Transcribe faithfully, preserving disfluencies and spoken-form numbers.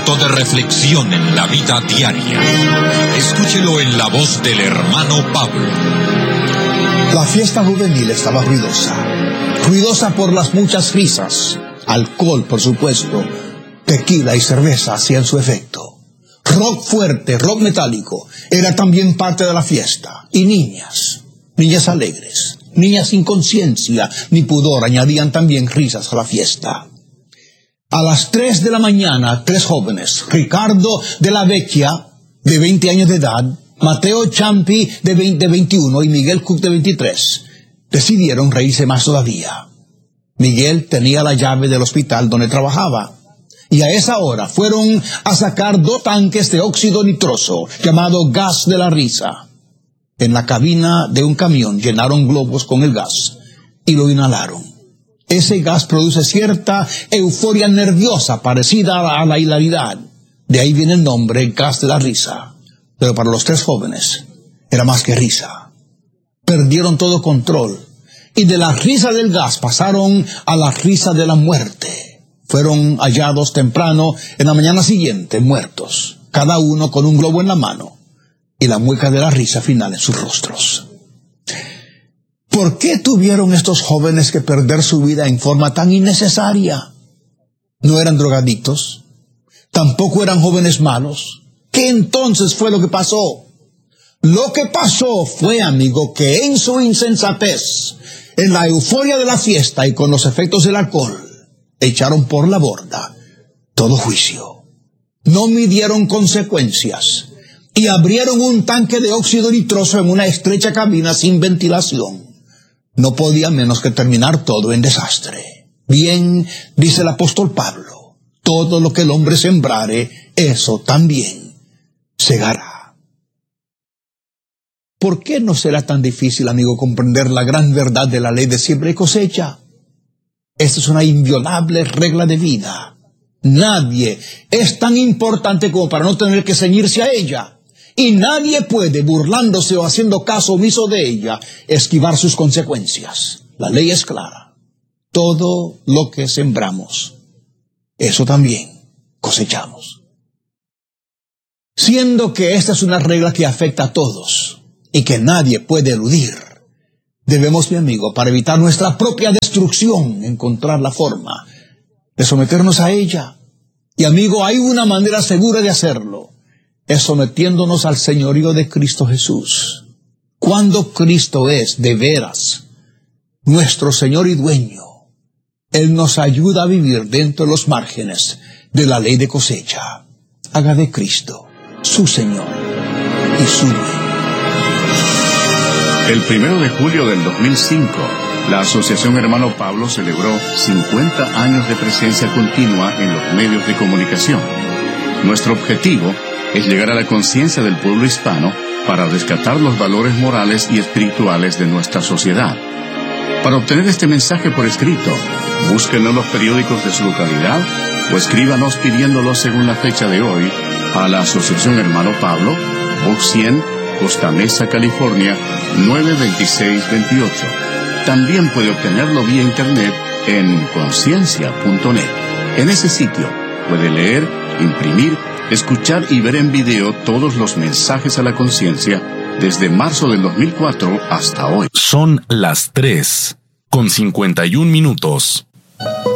momento de reflexión en la vida diaria. Escúchelo en la voz del hermano Pablo. La fiesta juvenil estaba ruidosa. Ruidosa por las muchas risas. Alcohol, por supuesto. Tequila y cerveza hacían su efecto. Rock fuerte, rock metálico, era también parte de la fiesta. Y niñas, niñas alegres, niñas sin conciencia ni pudor, añadían también risas a la fiesta. A las tres de la mañana, tres jóvenes, Ricardo de la Vecchia, de veinte años de edad, Mateo Ciampi, de, veinte, de veintiuno, y Miguel Cook, de veintitrés, decidieron reírse más todavía. Miguel tenía la llave del hospital donde trabajaba, y a esa hora fueron a sacar dos tanques de óxido nitroso, llamado gas de la risa. En la cabina de un camión llenaron globos con el gas y lo inhalaron. Ese gas produce cierta euforia nerviosa parecida a la hilaridad. De ahí viene el nombre, gas de la risa. Pero para los tres jóvenes era más que risa. Perdieron todo control y de la risa del gas pasaron a la risa de la muerte. Fueron hallados temprano en la mañana siguiente, muertos, cada uno con un globo en la mano y la mueca de la risa final en sus rostros. ¿Por qué tuvieron estos jóvenes que perder su vida en forma tan innecesaria? No eran drogadictos, tampoco eran jóvenes malos. ¿Qué entonces fue lo que pasó? Lo que pasó fue, amigo, que en su insensatez, en la euforia de la fiesta y con los efectos del alcohol, echaron por la borda todo juicio. No midieron consecuencias y abrieron un tanque de óxido nitroso en una estrecha cabina sin ventilación. No podía menos que terminar todo en desastre. Bien, dice el apóstol Pablo, todo lo que el hombre sembrare, eso también segará. ¿Por qué no será tan difícil, amigo, comprender la gran verdad de la ley de siembra y cosecha? Esta es una inviolable regla de vida. Nadie es tan importante como para no tener que ceñirse a ella. Y nadie puede, burlándose o haciendo caso omiso de ella, esquivar sus consecuencias. La ley es clara. Todo lo que sembramos, eso también cosechamos. Siendo que esta es una regla que afecta a todos y que nadie puede eludir, debemos, mi amigo, para evitar nuestra propia destrucción, encontrar la forma de someternos a ella. Y, amigo, hay una manera segura de hacerlo. Es sometiéndonos al señorío de Cristo Jesús. Cuando Cristo es, de veras, nuestro Señor y Dueño, Él nos ayuda a vivir dentro de los márgenes de la ley de cosecha. Haga de Cristo su Señor y su Dueño. El primero de julio del dos mil cinco, la Asociación Hermano Pablo celebró cincuenta años de presencia continua en los medios de comunicación. Nuestro objetivo es llegar a la conciencia del pueblo hispano para rescatar los valores morales y espirituales de nuestra sociedad. Para obtener este mensaje por escrito, búsquenlo en los periódicos de su localidad o escríbanos pidiéndolo según la fecha de hoy a la Asociación Hermano Pablo, Box cien, Costa Mesa, California, nueve veintiséis veintiocho. También puede obtenerlo vía internet en conciencia punto net. En ese sitio puede leer, imprimir, escuchar y ver en video todos los mensajes a la conciencia desde marzo del dos mil cuatro hasta hoy. Son las tres con cincuenta y un minutos.